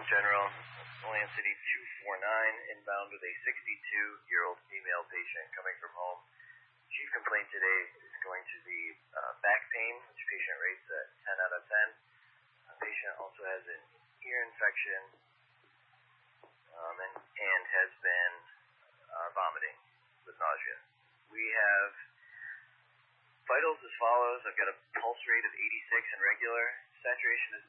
General, Atlantic City 249, inbound with a 62-year-old female patient coming from home. Chief complaint today is going to be back pain, which patient rates at 10 out of 10. The patient also has an ear infection and has been vomiting with nausea. We have vitals as follows. I've got a pulse rate of 86 and regular. Saturation is